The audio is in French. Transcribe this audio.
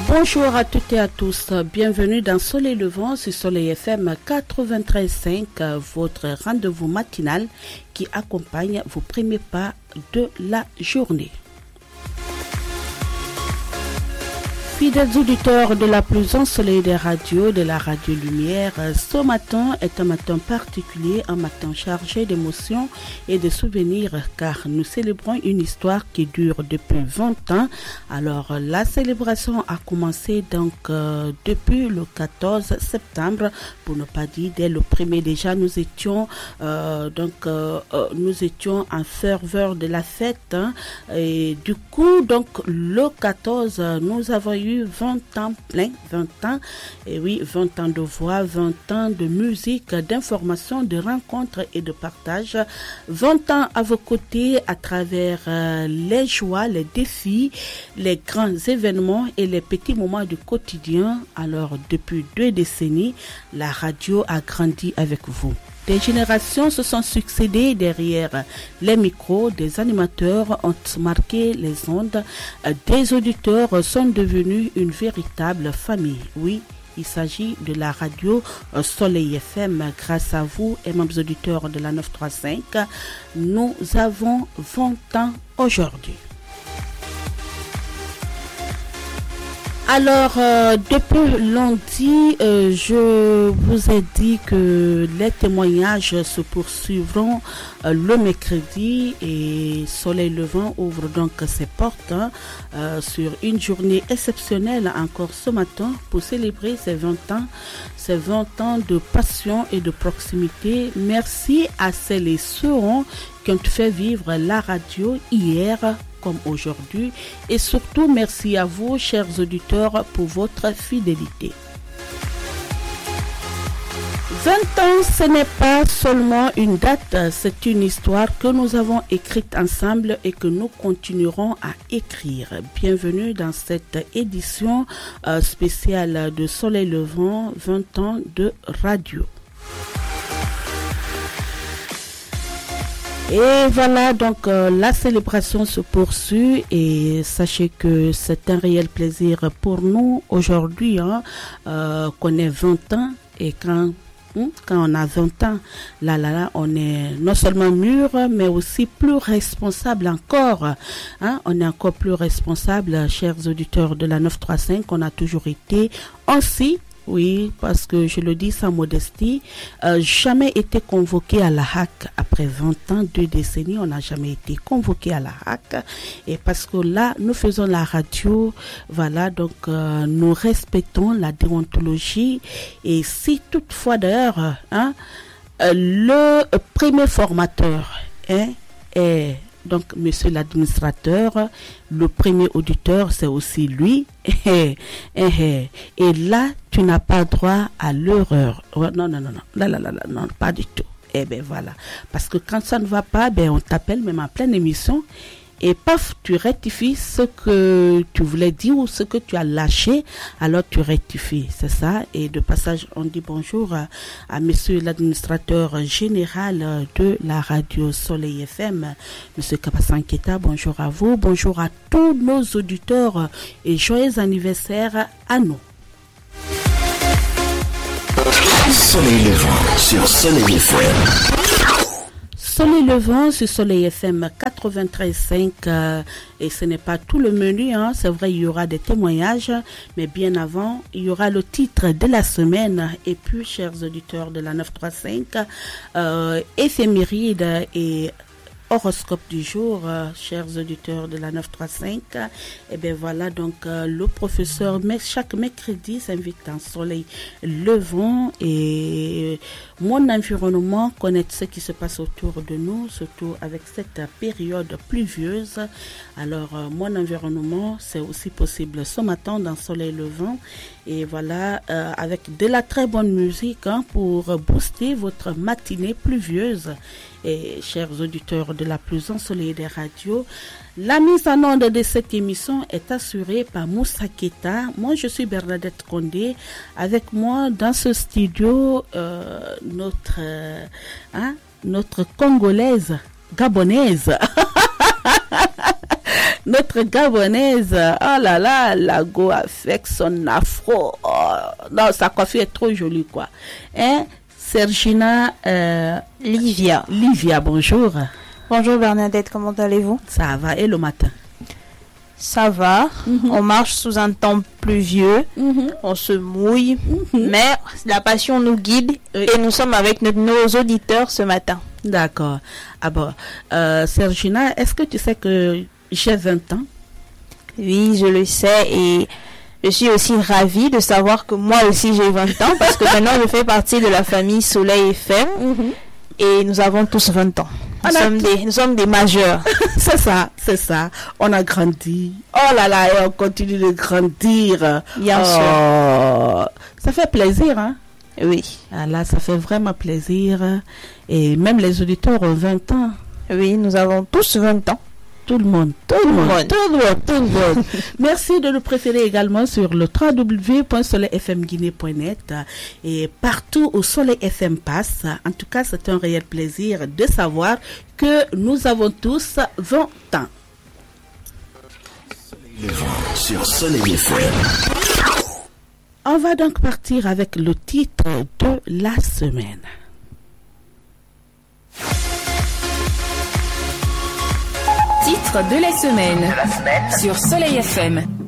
Bonjour à toutes et à tous, bienvenue dans Soleil Levant sur Soleil FM 93.5, votre rendez-vous matinal qui accompagne vos premiers pas de la journée. Fidèles auditeurs de la plus ensoleillée des radios, de la Radio Lumière, ce matin est un matin particulier, un matin chargé d'émotions et de souvenirs, car nous célébrons une histoire qui dure depuis 20 ans. Alors, la célébration a commencé donc depuis le 14 septembre, pour ne pas dire dès le 1er déjà, nous étions en ferveur de la fête. Et du coup, donc, le 14, nous avons eu 20 ans plein, 20 ans, et oui, 20 ans de voix, 20 ans de musique, d'information, de rencontres et de partage, 20 ans à vos côtés à travers les joies, les défis, les grands événements et les petits moments du quotidien. Alors, depuis 2 décennies, la radio a grandi avec vous. Des générations se sont succédées derrière les micros, des animateurs ont marqué les ondes, des auditeurs sont devenus une véritable famille. Oui, il s'agit de la radio Soleil FM. Grâce à vous, aimants auditeurs de la 935, nous avons 20 ans aujourd'hui. Alors, depuis lundi, je vous ai dit que les témoignages se poursuivront le mercredi et Soleil Levant ouvre donc ses portes sur une journée exceptionnelle encore ce matin pour célébrer ces 20 ans de passion et de proximité. Merci à celles et ceux qui ont fait vivre la radio hier comme aujourd'hui, et surtout merci à vous, chers auditeurs, pour votre fidélité. 20 ans, ce n'est pas seulement une date, c'est une histoire que nous avons écrite ensemble et que nous continuerons à écrire. Bienvenue dans cette édition spéciale de Soleil Levant, 20 ans de radio. Et voilà, donc la célébration se poursuit et sachez que c'est un réel plaisir pour nous aujourd'hui qu'on ait 20 ans et quand on a 20 ans, là, on est non seulement mûr, mais aussi plus responsable encore. On est encore plus responsable, chers auditeurs de la 935, on a toujours été ainsi. Oui, parce que je le dis sans modestie, jamais été convoqué à la HAC après 20 ans, 2 décennies, on n'a jamais été convoqué à la HAC. Et parce que là, nous faisons la radio, voilà, donc nous respectons la déontologie. Et si toutefois d'ailleurs, le premier formateur est donc monsieur l'administrateur, le premier auditeur, c'est aussi lui. Et là, tu n'as pas droit à l'erreur. Non, non, pas du tout. Eh bien voilà. Parce que quand ça ne va pas, on t'appelle même en pleine émission. Et paf, tu rectifies ce que tu voulais dire ou ce que tu as lâché, alors tu rectifies, c'est ça. Et de passage, on dit bonjour à monsieur l'administrateur général de la radio Soleil FM, monsieur Kapasanketa, bonjour à vous, bonjour à tous nos auditeurs et joyeux anniversaire à nous. Soleil Levant sur Soleil FM. Soleil Levant sur Soleil FM 93.5 et ce n'est pas tout le menu, c'est vrai, il y aura des témoignages, mais bien avant, il y aura le titre de la semaine et puis, chers auditeurs de la 935, éphéméride et horoscope du jour, chers auditeurs de la 935. Et bien voilà, donc le professeur chaque mercredi s'invite en Soleil Levant et mon environnement, connaître ce qui se passe autour de nous, surtout avec cette période pluvieuse. Alors mon environnement, c'est aussi possible ce matin dans Soleil Levant. Et voilà, avec de la très bonne musique pour booster votre matinée pluvieuse. Et chers auditeurs de la plus ensoleillée des radios, la mise en onde de cette émission est assurée par Moussa Keta. Moi, je suis Bernadette Condé. Avec moi dans ce studio, notre Congolaise, Gabonaise. Notre Gabonaise, oh là là, Lago avec son afro. Oh, non, sa coiffure est trop jolie, quoi. Hein? Sergina Livia. Livia, bonjour. Bonjour Bernadette, comment allez-vous? Ça va, et le matin? Ça va, on marche sous un temps pluvieux, on se mouille, mais la passion nous guide et nous sommes avec nos auditeurs ce matin. D'accord. Ah bon, Sergina, est-ce que tu sais que j'ai 20 ans? Oui, je le sais et je suis aussi ravie de savoir que moi aussi j'ai 20 ans parce que maintenant je fais partie de la famille Soleil FM et nous avons tous 20 ans. Nous sommes des majeurs. C'est ça. On a grandi. Oh là là, et on continue de grandir. Bien sûr. Ça fait plaisir, hein? Oui. Ah là, ça fait vraiment plaisir. Et même les auditeurs ont 20 ans. Oui, nous avons tous 20 ans. Tout le monde. Merci de nous préférer également sur le www.soleilfmguinée.net et partout où Soleil FM passe. En tout cas, c'est un réel plaisir de savoir que nous avons tous 20 ans. Sur Soleil FM. On va donc partir avec le titre de la semaine. Titre de la semaine sur Soleil FM.